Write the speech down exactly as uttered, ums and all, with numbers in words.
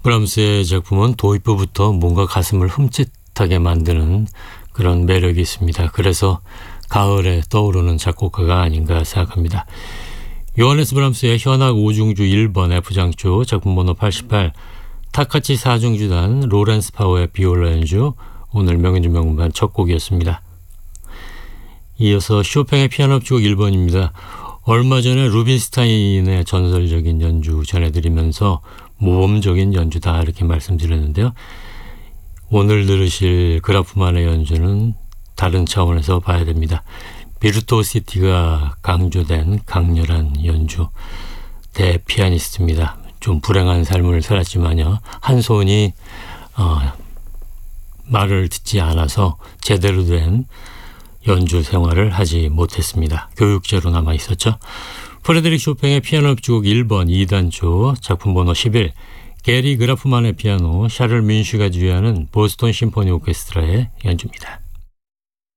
브람스의 작품은 도입부부터 뭔가 가슴을 흠칫하게 만드는 그런 매력이 있습니다. 그래서 가을에 떠오르는 작곡가가 아닌가 생각합니다. 요하네스 브람스의 현악 오중주 일 번 F장조 작품번호 팔십팔, 타카치 사 중주단 로렌스 파워의 비올라 연주, 오늘 명연주 명음반 첫 곡이었습니다. 이어서 쇼팽의 피아노 협주곡 일 번입니다. 얼마 전에 루빈스타인의 전설적인 연주 전해드리면서 모범적인 연주다 이렇게 말씀드렸는데요. 오늘 들으실 그라프만의 연주는 다른 차원에서 봐야 됩니다. 비르투오시티가 강조된 강렬한 연주, 대피아니스트입니다. 좀 불행한 삶을 살았지만요, 한 손이 어, 말을 듣지 않아서 제대로 된 연주 생활을 하지 못했습니다. 교육자로 남아 있었죠. 프레드릭 쇼팽의 피아노 협주곡 일 번 이 단조 작품번호 십일, 게리 그라프만의 피아노, 샤를 민슈가 지휘하는 보스턴 심포니 오케스트라의 연주입니다.